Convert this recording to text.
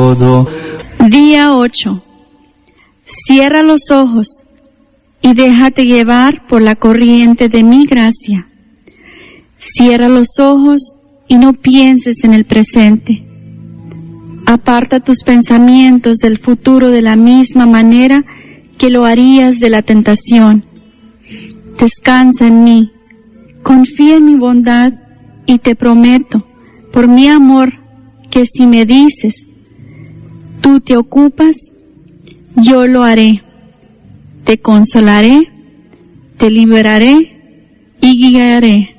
todo. Día 8. Cierra los ojos y déjate llevar por la corriente de mi gracia. Cierra los ojos y no pienses en el presente. Aparta tus pensamientos del futuro de la misma manera que lo harías de la tentación. Descansa en mí, confía en mi bondad y te prometo, por mi amor, que si me dices, tú te ocupas, yo lo haré. Te consolaré, te liberaré y guiaré.